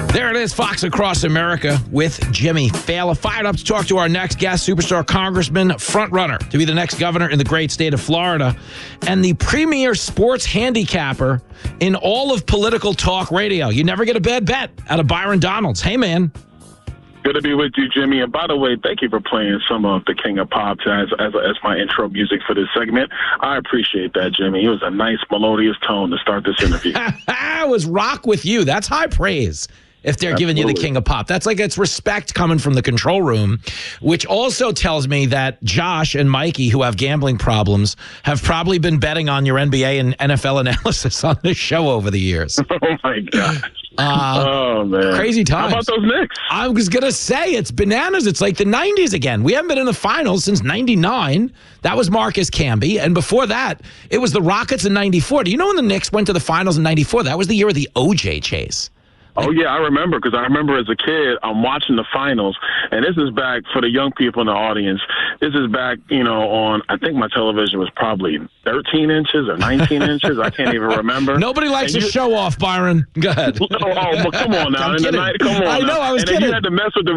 There it is, Fox Across America with Jimmy Failla. Fired up to talk to our next guest, superstar congressman, frontrunner to be the next governor in the great state of Florida, and the premier sports handicapper in all of political talk radio. You never get a bad bet out of Byron Donalds. Hey, man. Good to be with you, Jimmy. And by the way, thank you for playing some of the King of Pop as my intro music for this segment. I appreciate that, Jimmy. It was a nice, melodious tone to start this interview. It was rock with you. That's high praise. If they're giving you the King of Pop, that's like it's respect coming from the control room, which also tells me that Josh and Mikey, who have gambling problems, have probably been betting on your NBA and NFL analysis on this show over the years. Oh, my God. Oh, man. Crazy times. How about those Knicks? I was going to say, it's bananas. It's like the 90s again. We haven't been in the finals since 99. That was Marcus Camby. And before that, it was the Rockets in 94. Do you know when the Knicks went to the finals in 94? That was the year of the OJ chase. Oh, yeah, I remember, because I remember as a kid, I'm watching the finals, and this is back, for the young people in the audience, this is back, on, I think my television was probably 13 inches or 19 inches. I can't even remember. Nobody likes to show off, Byron. Go ahead. But come on now. I'm kidding. Come on. I know, I was kidding. You had to mess with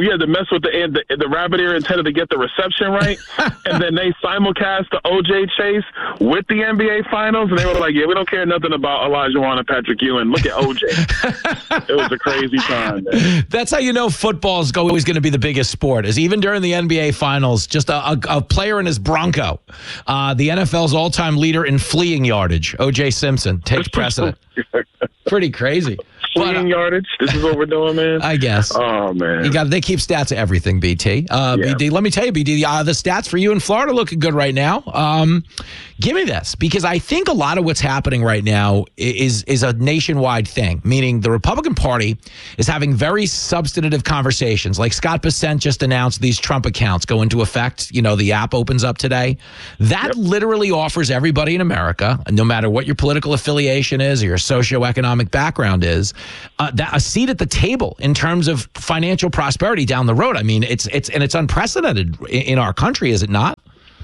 the rabbit ear antenna to get the reception right, and then they simulcast the OJ chase with the NBA finals, and they were like, yeah, we don't care nothing about Olajuwon and Patrick Ewing. Look at OJ. It was a crazy time, man. That's how you know football is always going to be the biggest sport, is even during the NBA finals, just a player in his Bronco. The NFL's all-time leader in fleeing yardage, O.J. Simpson, takes precedent. Pretty crazy. Fleeing yardage? This is what we're doing, man? I guess. Oh, man. They keep stats of everything, BT. Yeah. BD, let me tell you, BD, the stats for you in Florida looking good right now. Give me this, because I think a lot of what's happening right now is a nationwide thing, meaning the Republican Party is having very substantive conversations. Like Scott Bessent just announced these Trump accounts go into effect. The app opens up today. That literally offers everybody in America, no matter what your political affiliation is or your socioeconomic background is, a seat at the table in terms of financial prosperity down the road. I mean, it's unprecedented in our country, is it not?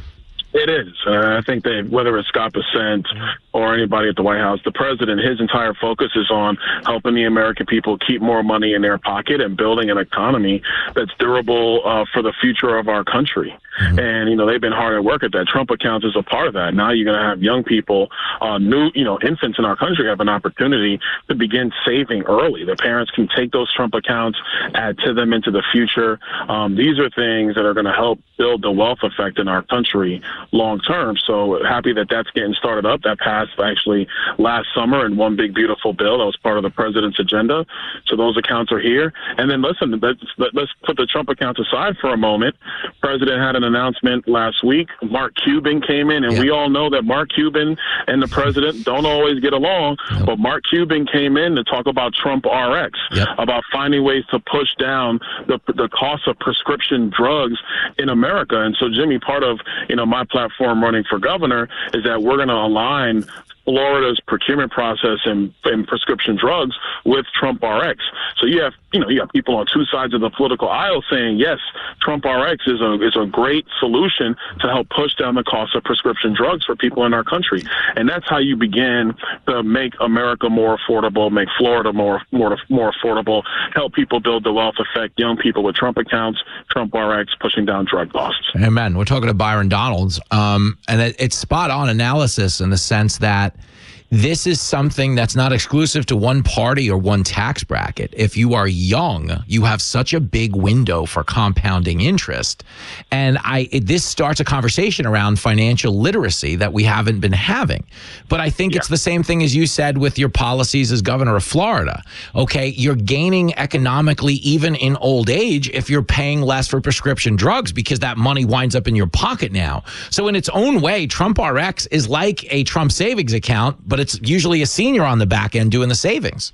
It is. I think that whether it's Scott Bessent or anybody at the White House, the president, his entire focus is on helping the American people keep more money in their pocket and building an economy that's durable for the future of our country. Mm-hmm. And, they've been hard at work at that. Trump accounts is a part of that. Now you're going to have young people, infants in our country have an opportunity to begin saving early. Their parents can take those Trump accounts, add to them into the future. These are things that are going to help build the wealth effect in our country long term. So happy that that's getting started up. That passed actually last summer in one big, beautiful bill that was part of the president's agenda. So those accounts are here. And then listen, let's put the Trump accounts aside for a moment. President had an announcement last week. Mark Cuban came in, and we all know that Mark Cuban and the president don't always get along. But Mark Cuban came in to talk about Trump RX, about finding ways to push down the cost of prescription drugs in America. And so, Jimmy, part of my platform running for governor is that we're going to align Florida's procurement process in prescription drugs with Trump RX. So you have people on two sides of the political aisle saying, yes, Trump RX is a great solution to help push down the cost of prescription drugs for people in our country. And that's how you begin to make America more affordable, make Florida more affordable, help people build the wealth effect, young people with Trump accounts, Trump RX, pushing down drug costs. Amen. We're talking to Byron Donalds, and it's spot on analysis in the sense that this is something that's not exclusive to one party or one tax bracket. If you are young, you have such a big window for compounding interest. And this starts a conversation around financial literacy that we haven't been having. But I think it's the same thing as you said with your policies as governor of Florida. Okay, you're gaining economically even in old age if you're paying less for prescription drugs because that money winds up in your pocket now. So in its own way, Trump RX is like a Trump savings account, but it's usually a senior on the back end doing the savings.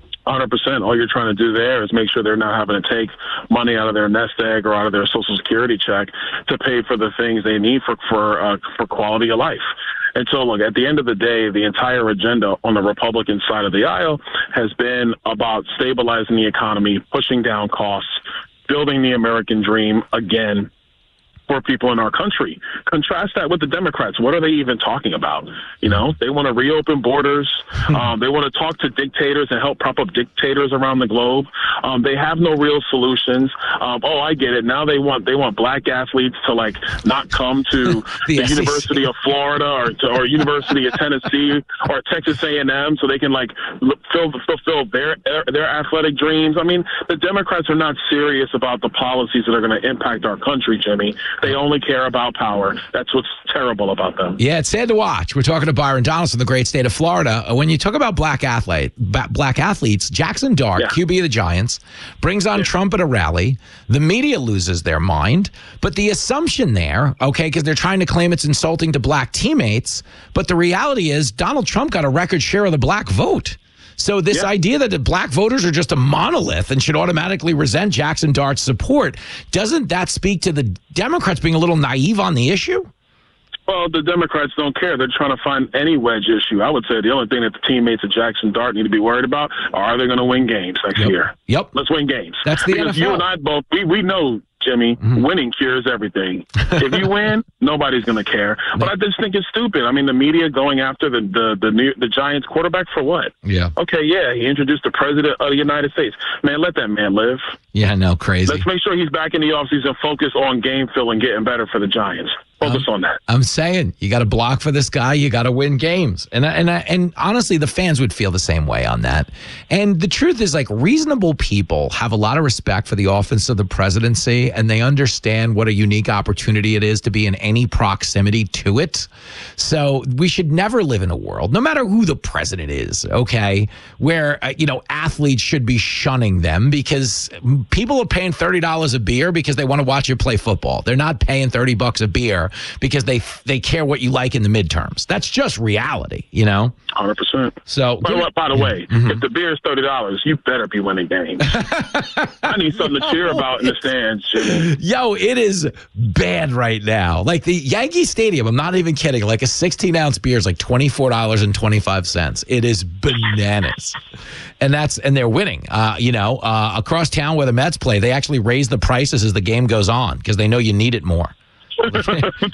100%. All you're trying to do there is make sure they're not having to take money out of their nest egg or out of their Social Security check to pay for the things they need for quality of life. And so, look, at the end of the day, the entire agenda on the Republican side of the aisle has been about stabilizing the economy, pushing down costs, building the American dream again, for people in our country. Contrast that with the Democrats. What are they even talking about? You know, they want to reopen borders. They want to talk to dictators and help prop up dictators around the globe. They have no real solutions. Oh, I get it. Now they want black athletes to like not come to the University of Florida or University of Tennessee or Texas A&M so they can like fulfill their athletic dreams. I mean, the Democrats are not serious about the policies that are going to impact our country, Jimmy. They only care about power. That's what's terrible about them. Yeah, it's sad to watch. We're talking to Byron Donaldson, the great state of Florida. When you talk about black athletes, Jackson Dart, QB of the Giants, brings on Trump at a rally. The media loses their mind. But the assumption there, okay, because they're trying to claim it's insulting to black teammates, but the reality is Donald Trump got a record share of the black vote. So this idea that the black voters are just a monolith and should automatically resent Jackson Dart's support, doesn't that speak to the Democrats being a little naive on the issue? Well, the Democrats don't care. They're trying to find any wedge issue. I would say the only thing that the teammates of Jackson Dart need to be worried about are they going to win games next year? Yep. Let's win games. That's the because NFL. You and I both, we know, Jimmy, winning cures everything. If you win, nobody's going to care. But I just think it's stupid. I mean, the media going after the Giants quarterback for what? Yeah. Okay, he introduced the president of the United States. Man, let that man live. Yeah, no, crazy. Let's make sure he's back in the offseason, focus on game fill and getting better for the Giants. Focus on that. I'm saying you got to block for this guy. You got to win games. And honestly, the fans would feel the same way on that. And the truth is, like, reasonable people have a lot of respect for the office of the presidency, and they understand what a unique opportunity it is to be in any proximity to it. So we should never live in a world, no matter who the president is, okay, where, athletes should be shunning them because people are paying $30 a beer because they want to watch you play football. They're not paying $30 a beer because they care what you like in the midterms. That's just reality, 100%. So, by the way, if the beer is $30, you better be winning games. I need something to cheer about in the stands, Jimmy. Yo, it is bad right now. Like the Yankee Stadium, I'm not even kidding. Like a 16-ounce beer is like $24.25. It is bananas. And they're winning. Across town where the Mets play, they actually raise the prices as the game goes on because they know you need it more.